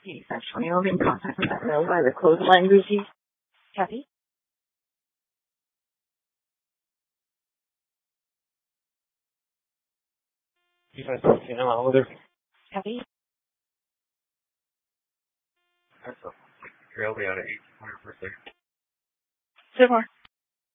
He's actually in contact with that rail by the clothesline goofy. Kathy? You guys don't see him out with her? Kathy? That's a rail be out of 8 100%. So far.